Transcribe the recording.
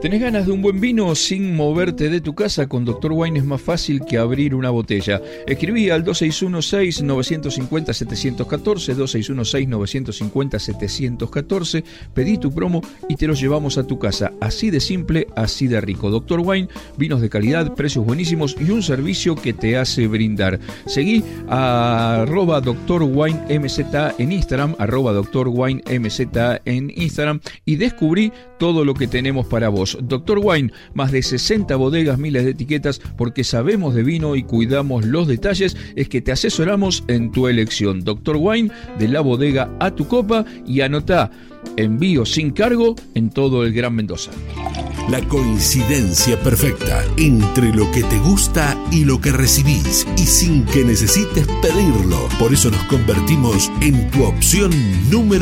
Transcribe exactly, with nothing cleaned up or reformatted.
¿Tenés ganas de un buen vino sin moverte de tu casa? Con doctor Wine es más fácil que abrir una botella. Escribí al dos seis uno seis, nueve cinco cero, siete uno cuatro, dos seis uno seis, nueve cinco cero, siete uno cuatro, pedí tu promo y te los llevamos a tu casa. Así de simple, así de rico. doctor Wine, vinos de calidad, precios buenísimos y un servicio que te hace brindar. Seguí a arroba doctor Wine M Z en Instagram, arroba doctor Wine M Z en Instagram y descubrí todo lo que tenemos para vos. doctor Wine, más de sesenta bodegas, miles de etiquetas, porque sabemos de vino y cuidamos los detalles, es que te asesoramos en tu elección. doctor Wine, de la bodega a tu copa, y anotá, envío sin cargo en todo el Gran Mendoza. La coincidencia perfecta entre lo que te gusta y lo que recibís, y sin que necesites pedirlo. Por eso nos convertimos en tu opción número